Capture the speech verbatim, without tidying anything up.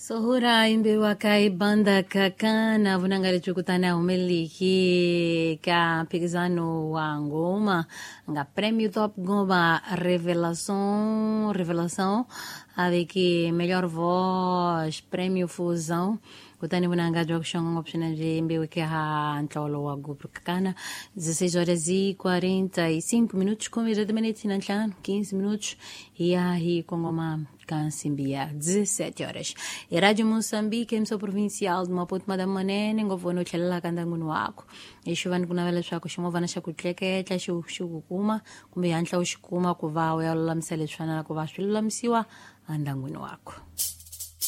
Sohura imbe wakai banda kakana vunangari chukutana umiliki ka pigizano wa ngoma nga prêmio Top Goma Revelação Revelação avec melhor voz prêmio Fusão kutani vunanga jwa kushonga option de imbe wiki ha ntolo wa grupo kakana dezesseis horas e quarenta e cinco minutos com exatamente na tlano quinze minutos e aí com uma Kansimbia, dezessete horas. E Rádio Moçambique, emissão provincial de Maputo, Madame Manene, ngovono chalala kandanguno wako. E chuvani kuna vela chako shumovana shakutleke, tlashu shukuma, kumbe yantla ushikuma kuvawe, alulamsele chwana na kuvashulu lamsiwa, andanguno wako.